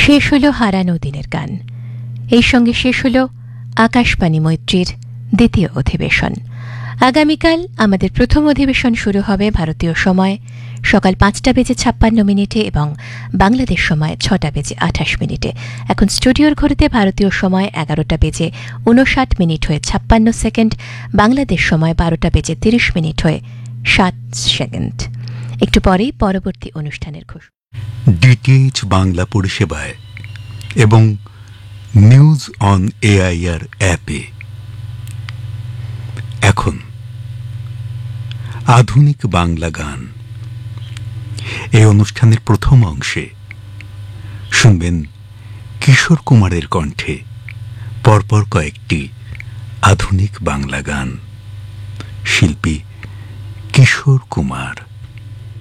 শেষ হলো হারানো দিনের গান। এই সঙ্গে শেষ হলো আকাশবাণী মৈত্রীর দ্বিতীয় অধিবেশন। আগামীকাল আমাদের প্রথম অধিবেশন শুরু হবে ভারতীয় সময় সকাল 5:56 এবং বাংলাদেশ সময় 6:28। এখন স্টুডিওর ঘড়িতে ভারতীয় সময় 11:59 হয়ে 56 বাংলাদেশ সময় 12:30 হয়ে 7 একটু পরেই পরবর্তী অনুষ্ঠানের ঘোষণা। ডিটিএইচ বাংলা পরিষেবায় এবং নিউজ অন এআইআর অ্যাপে এখন আধুনিক বাংলা গান। এই অনুষ্ঠানের প্রথম অংশে শুনবেন কিশোর কুমারের কণ্ঠে পরপর কয়েকটি আধুনিক বাংলা গান। শিল্পী কিশোর কুমার।